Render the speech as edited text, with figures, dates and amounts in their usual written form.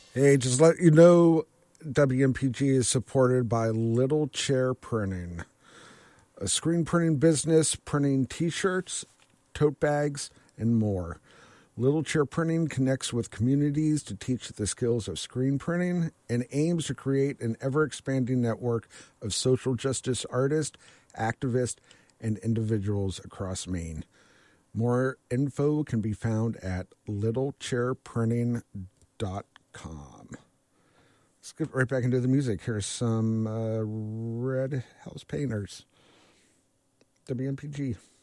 Hey, just let you know, WMPG is supported by Little Chair Printing, a screen printing business printing t-shirts, tote bags, and more. Little Chair Printing connects with communities to teach the skills of screen printing and aims to create an ever-expanding network of social justice artists, activists, and individuals across Maine. More info can be found at littlechairprinting.com. Let's get right back into the music. Here's some Red House Painters, WMPG.